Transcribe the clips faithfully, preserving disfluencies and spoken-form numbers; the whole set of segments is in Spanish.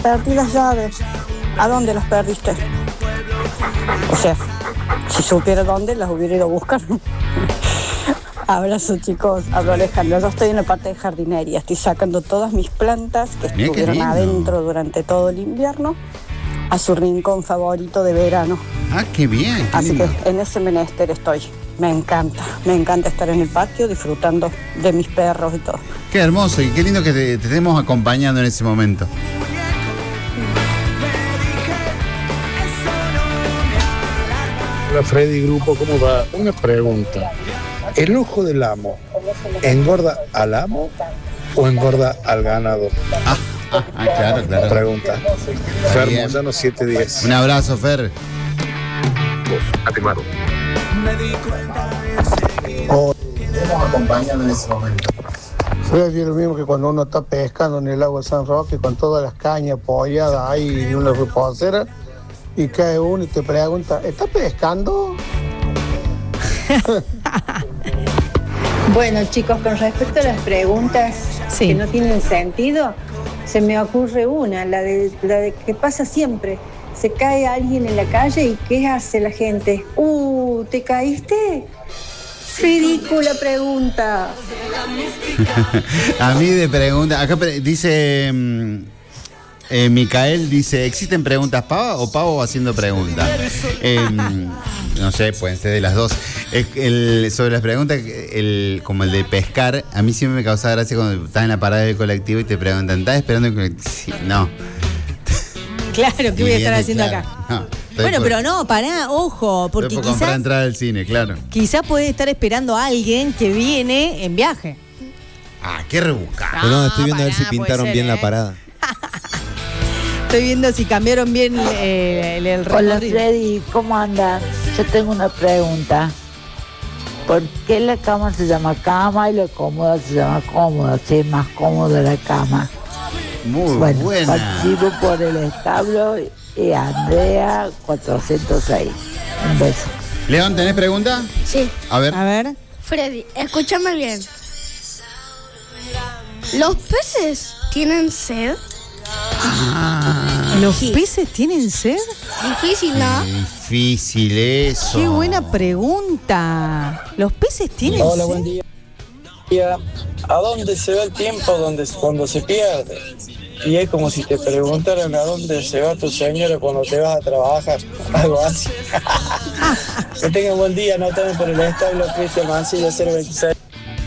perdí las llaves. ¿A dónde las perdiste? O sea, si supiera dónde, las hubiera ido a buscar. Abrazo, chicos. Hablo Alejandro. Yo estoy en la parte de jardinería. Estoy sacando todas mis plantas que Mira, estuvieron adentro durante todo el invierno a su rincón favorito de verano. Ah, qué bien. Qué Así lindo. que en ese menester estoy. Me encanta. Me encanta estar en el patio disfrutando de mis perros y todo. Qué hermoso y qué lindo que te, te estemos acompañando en ese momento. Hola Freddy Grupo, ¿cómo va? Una pregunta. ¿El ojo del amo engorda al amo o engorda al ganado? Ah, ah, ah claro, claro. Pregunta. Fer Moyano siete diez. Un abrazo, Fer. Atimaro. Oh, estamos acompañando en ese momento. Voy a decir lo mismo que cuando uno está pescando en el lago de San Roque con todas las cañas apoyadas ahí en una reposera y cae uno y te pregunta, ¿está pescando? Bueno, chicos, con respecto a las preguntas Sí. que no tienen sentido, se me ocurre una, la de, la de que pasa siempre. Se cae alguien en la calle y ¿qué hace la gente? Uh, ¿te caíste? Ridícula pregunta. A mí de pregunta, acá pre- dice mm, eh, Micael, dice, ¿existen preguntas pava o pavo haciendo preguntas? Eh, no sé, pueden ser de las dos. El, el- sobre las preguntas, el, como el de pescar, a mí siempre me causa gracia cuando estás en la parada del colectivo y te preguntan, ¿estás esperando el colectivo? Sí, no. Claro, ¿qué voy a estar haciendo Claro, acá? no, estoy Bueno, por- pero no, pará, ojo, porque estoy por comprar quizás, entrada al cine, claro. quizás podés estar esperando a alguien que viene en viaje. Ah, qué rebuscado. Ah, Perdón, estoy viendo a ver si pará, pintaron puede ser, bien ¿eh? la parada. Estoy viendo si cambiaron bien eh, el, el Hola recorrido. Freddy, ¿cómo andas? Yo tengo una pregunta. ¿Por qué la cama se llama cama y la cómoda se llama cómoda? Si es más cómoda la cama. Muy Bueno, buena. participo por el establo y Andrea cuatrocientos seis. Un beso. León, ¿tenés pregunta? Sí, A ver. A ver. Freddy, escúchame bien. ¿Los peces tienen sed? Ah, ¿Los peces tienen sed? Difícil, ¿no? difícil eso. Qué buena pregunta. ¿Los peces tienen Hola, sed? buen día. ¿A dónde se va el tiempo donde, cuando se pierde? Y es como si te preguntaran a dónde se va tu señora cuando te vas a trabajar. Algo así. Que tengan buen día. No tomen por el establo Cristian Mancilla cero veintiséis.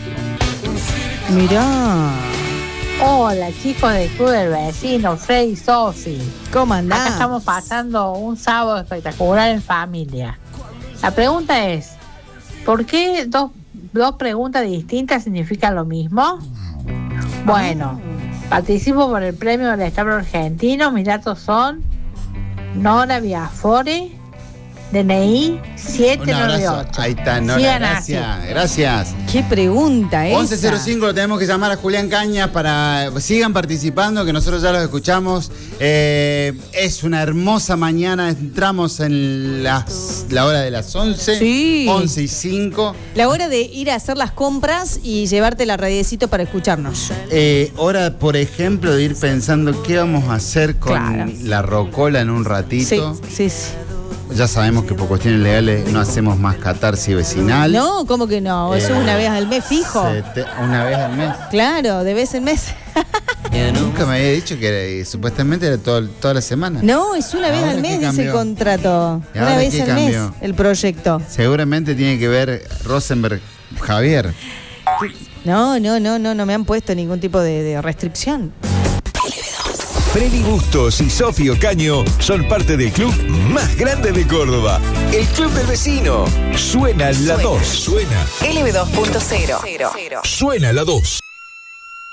Mirá. Hola chicos del Club del Vecino, Freddy Sosi. ¿Cómo Acá andás? estamos pasando un sábado espectacular en familia. La pregunta es, ¿por qué dos, dos preguntas distintas significan lo mismo? Bueno, participo por el premio del establo argentino. Mis datos son Nora Biafore, D N I siete Un nueve abrazo. ocho. Ahí está, Nora. Sigan Gracias. así. Gracias. Qué pregunta esa. once cero cinco lo tenemos que llamar a Julián Cañas para sigan participando, que nosotros ya los escuchamos. Eh, es una hermosa mañana, entramos en las, la hora de las once. Sí. once y cinco. La hora de ir a hacer las compras y llevarte la radiecito para escucharnos. Eh, hora, por ejemplo, de ir pensando qué vamos a hacer con Claro. la rocola en un Sí, ratito. sí, sí. Ya sabemos que por cuestiones legales no hacemos más catarsis vecinal. No, ¿cómo que no? Eso Eh, es una vez al mes fijo. Se te- una vez al mes. Claro, de vez en mes. Nunca me había dicho que era, eh, supuestamente era todo- toda la semana. No, es una vez ¿Ahora al qué mes, dice el cambió? contrato. ¿Y Una ahora vez qué al cambió? mes el proyecto. Seguramente tiene que ver Rosenberg Javier. No, no, no, no, no me han puesto ningún tipo de, de restricción. Freddy Bustos y Sofía Ocaño son parte del club más grande de Córdoba, el Club del Vecino. Suena la dos. Suena. L B dos punto cero. Suena la dos.